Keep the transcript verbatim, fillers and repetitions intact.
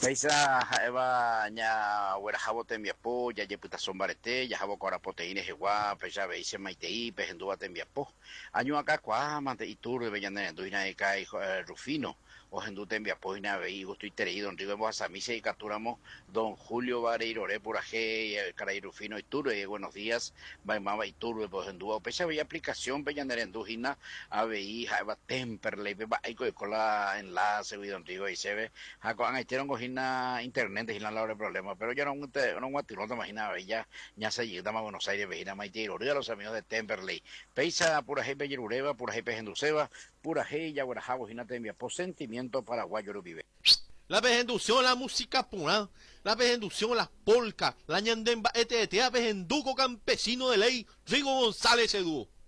Paisa eva nya wera jabo tembiapo ya yeputa sombarete ya jabo kora proteínas igual peja veise maitei pehendua tembiapo año acá kwa mante itur be yana ndo ina kai Rufino o hendu tembiapo ina vei gusto iterei don rigo mo asamise y capturamos don Julio Vareirore puraje caray Rufino itur eh, buenos días va mama itur be hendu peja veía aplicación be yana ndo ina avei jaba temperley be ba iko cola enlace vi don rigo y se ve Jaco han hicieron cojina internet y la hora de problema, pero yo no no no te imagina ya ya se llega a Buenos Aires, vejina Maite a los amigos de Temperley. Peisa pura jepe Yerureva, pura jepe Genduseva, pura hey ya guarajabo y tembia por sentimiento paraguayo lo vive. La vejendución, la música pura, la vejendución, las polcas, la ñandemba, este, este, vejenduco campesino de ley, Rigo González Edu.